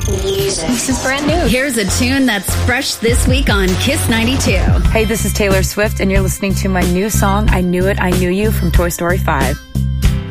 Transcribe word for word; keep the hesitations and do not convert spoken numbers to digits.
Music. This is brand new. Here's a tune that's fresh this week on Kiss ninety-two. Hey, this is Taylor Swift, and you're listening to my new song, I Knew It, I Knew You, from Toy Story five.